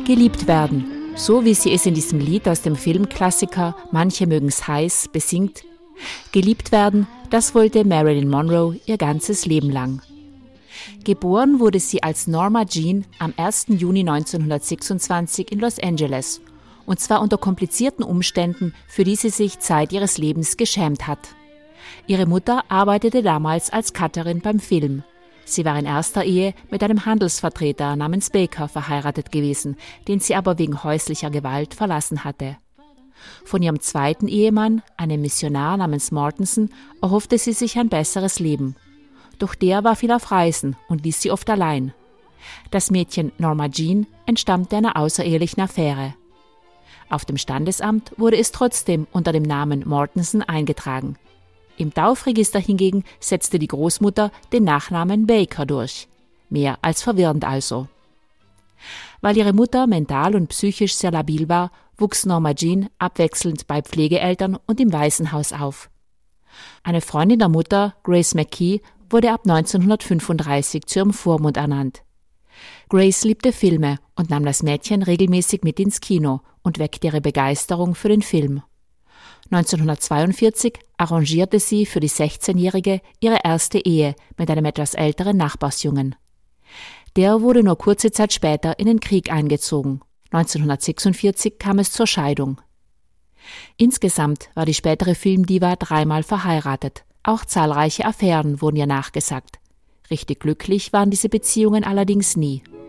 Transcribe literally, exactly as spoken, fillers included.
Geliebt werden, so wie sie es in diesem Lied aus dem Filmklassiker Manche mögen's heiß besingt. Geliebt werden, das wollte Marilyn Monroe ihr ganzes Leben lang. Geboren wurde sie als Norma Jean am ersten Juni neunzehnhundertsechsundzwanzig in Los Angeles, und zwar unter komplizierten Umständen, für die sie sich Zeit ihres Lebens geschämt hat. Ihre Mutter arbeitete damals als Cutterin beim Film. Sie war in erster Ehe mit einem Handelsvertreter namens Baker verheiratet gewesen, den sie aber wegen häuslicher Gewalt verlassen hatte. Von ihrem zweiten Ehemann, einem Missionar namens Mortensen, erhoffte sie sich ein besseres Leben. Doch der war viel auf Reisen und ließ sie oft allein. Das Mädchen Norma Jean entstammte einer außerehelichen Affäre. Auf dem Standesamt wurde es trotzdem unter dem Namen Mortensen eingetragen. Im Taufregister hingegen setzte die Großmutter den Nachnamen Baker durch. Mehr als verwirrend also. Weil ihre Mutter mental und psychisch sehr labil war, wuchs Norma Jean abwechselnd bei Pflegeeltern und im Waisenhaus auf. Eine Freundin der Mutter, Grace McKee, wurde ab neunzehnhundertfünfunddreißig zu ihrem Vormund ernannt. Grace liebte Filme und nahm das Mädchen regelmäßig mit ins Kino und weckte ihre Begeisterung für den Film. neunzehnhundertzweiundvierzig arrangierte sie für die sechzehnjährige ihre erste Ehe mit einem etwas älteren Nachbarsjungen. Der wurde nur kurze Zeit später in den Krieg eingezogen. neunzehnhundertsechsundvierzig kam es zur Scheidung. Insgesamt war die spätere Filmdiva dreimal verheiratet. Auch zahlreiche Affären wurden ihr nachgesagt. Richtig glücklich waren diese Beziehungen allerdings nie.